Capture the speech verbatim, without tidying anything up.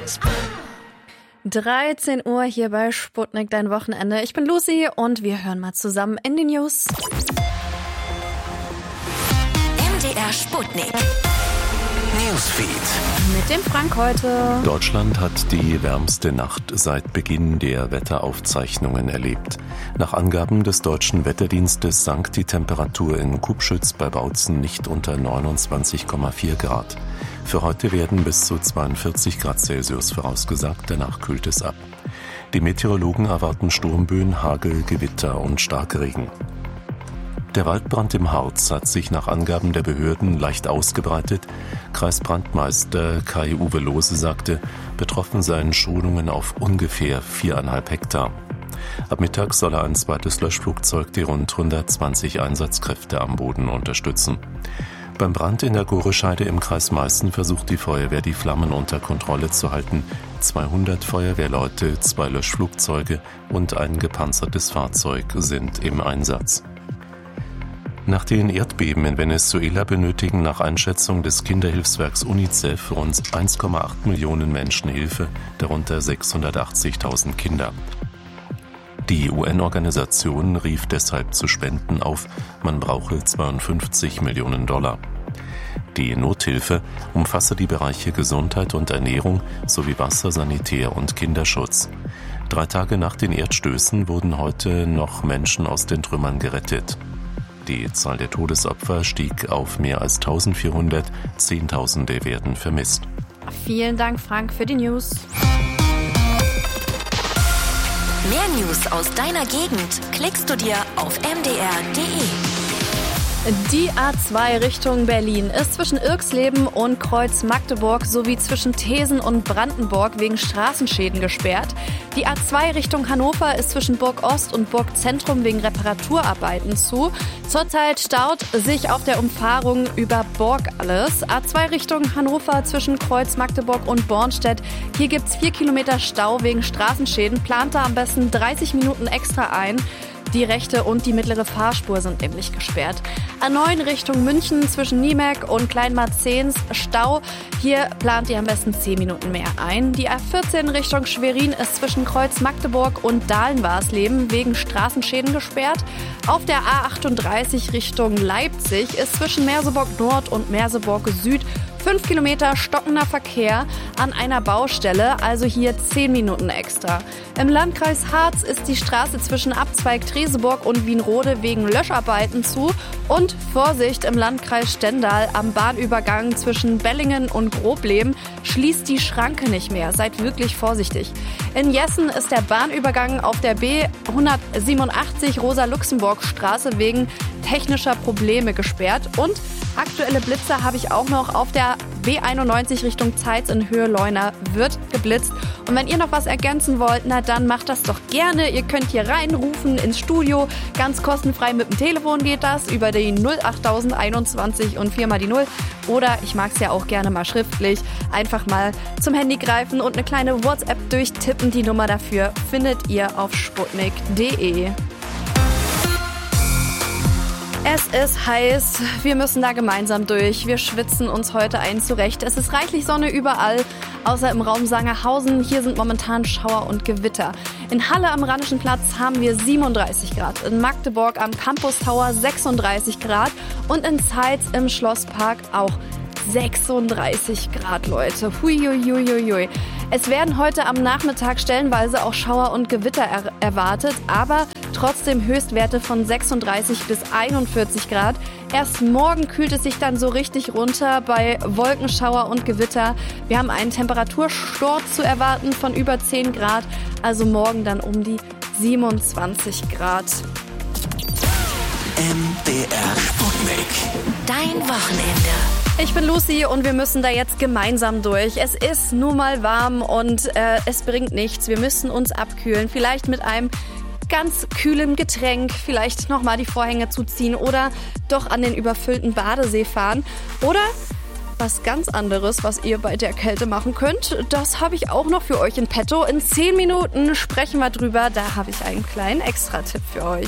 dreizehn Uhr hier bei Sputnik, dein Wochenende. Ich bin Lucy und wir hören mal zusammen in die News. M D R Sputnik Newsfeed. Mit dem Frank heute. Deutschland hat die wärmste Nacht seit Beginn der Wetteraufzeichnungen erlebt. Nach Angaben des Deutschen Wetterdienstes sank die Temperatur in Kubschütz bei Bautzen nicht unter neunundzwanzig Komma vier Grad. Für heute werden bis zu zweiundvierzig Grad Celsius vorausgesagt, danach kühlt es ab. Die Meteorologen erwarten Sturmböen, Hagel, Gewitter und Starkregen. Der Waldbrand im Harz hat sich nach Angaben der Behörden leicht ausgebreitet. Kreisbrandmeister Kai-Uwe Lohse sagte, betroffen seien Schonungen auf ungefähr viereinhalb Hektar. Ab Mittag solle ein zweites Löschflugzeug die rund hundertzwanzig Einsatzkräfte am Boden unterstützen. Beim Brand in der Gorescheide im Kreis Meißen versucht die Feuerwehr, die Flammen unter Kontrolle zu halten. zweihundert Feuerwehrleute, zwei Löschflugzeuge und ein gepanzertes Fahrzeug sind im Einsatz. Nach den Erdbeben in Venezuela benötigen nach Einschätzung des Kinderhilfswerks UNICEF rund eins Komma acht Millionen Menschen Hilfe, darunter sechshundertachtzigtausend Kinder. Die U N-Organisation rief deshalb zu Spenden auf, man brauche zweiundfünfzig Millionen Dollar. Die Nothilfe umfasse die Bereiche Gesundheit und Ernährung sowie Wasser, Sanitär und Kinderschutz. Drei Tage nach den Erdstößen wurden heute noch Menschen aus den Trümmern gerettet. Die Zahl der Todesopfer stieg auf mehr als eintausendvierhundert, Zehntausende werden vermisst. Vielen Dank, Frank, für die News. Mehr News aus deiner Gegend klickst du dir auf m d r punkt d e. Die A zwei Richtung Berlin ist zwischen Irxleben und Kreuz Magdeburg sowie zwischen Thesen und Brandenburg wegen Straßenschäden gesperrt. Die A zwei Richtung Hannover ist zwischen Burg Ost und Burg Zentrum wegen Reparaturarbeiten zu. Zurzeit staut sich auf der Umfahrung über Borgalles. A zwei Richtung Hannover zwischen Kreuz Magdeburg und Bornstedt. Hier gibt's vier Kilometer Stau wegen Straßenschäden. Plant da am besten dreißig Minuten extra ein. Die rechte und die mittlere Fahrspur sind nämlich gesperrt. A neun Richtung München zwischen Niemek und Kleinmarzens Stau. Hier plant ihr am besten zehn Minuten mehr ein. Die A vierzehn Richtung Schwerin ist zwischen Kreuz Magdeburg und Dahlen-Warsleben wegen Straßenschäden gesperrt. Auf der A achtunddreißig Richtung Leipzig ist zwischen Merseburg Nord und Merseburg Süd fünf Kilometer stockender Verkehr an einer Baustelle, also hier zehn Minuten extra. Im Landkreis Harz ist die Straße zwischen Abzweig Treseburg und Wienrode wegen Löscharbeiten zu. Und Vorsicht, im Landkreis Stendal am Bahnübergang zwischen Bellingen und Grobleben schließt die Schranke nicht mehr. Seid wirklich vorsichtig. In Jessen ist der Bahnübergang auf der B hundertsiebenundachtzig Rosa-Luxemburg-Straße wegen technischer Probleme gesperrt. Und aktuelle Blitzer habe ich auch noch auf der B einundneunzig Richtung Zeitz in Höhe Leuna wird geblitzt. Und wenn ihr noch was ergänzen wollt, na dann macht das doch gerne. Ihr könnt hier reinrufen ins Studio. Ganz kostenfrei mit dem Telefon geht das über die null acht einundzwanzig und vier mal die null. Oder ich mag es ja auch gerne mal schriftlich. Einfach mal zum Handy greifen und eine kleine WhatsApp durchtippen. Die Nummer dafür findet ihr auf sputnik punkt d e. Es ist heiß, wir müssen da gemeinsam durch. Wir schwitzen uns heute ein zurecht. Es ist reichlich Sonne überall, außer im Raum Sangerhausen. Hier sind momentan Schauer und Gewitter. In Halle am Rheinischen Platz haben wir siebenunddreißig Grad. In Magdeburg am Campus Tower sechsunddreißig Grad. Und in Zeitz im Schlosspark auch sechsunddreißig Grad, Leute. Huiuiuiui. Es werden heute am Nachmittag stellenweise auch Schauer und Gewitter er- erwartet, aber trotzdem Höchstwerte von sechsunddreißig bis einundvierzig Grad. Erst morgen kühlt es sich dann so richtig runter bei Wolkenschauer und Gewitter. Wir haben einen Temperatursturz zu erwarten von über zehn Grad, also morgen dann um die siebenundzwanzig Grad. M D R Sputnik. Dein Wochenende. Ich bin Lucy und wir müssen da jetzt gemeinsam durch. Es ist nun mal warm und äh, es bringt nichts. Wir müssen uns abkühlen. Vielleicht mit einem ganz kühlem Getränk, vielleicht nochmal die Vorhänge zuziehen oder doch an den überfüllten Badesee fahren. Oder was ganz anderes, was ihr bei der Kälte machen könnt, das habe ich auch noch für euch in petto. In zehn Minuten sprechen wir drüber. Da habe ich einen kleinen Extra-Tipp für euch.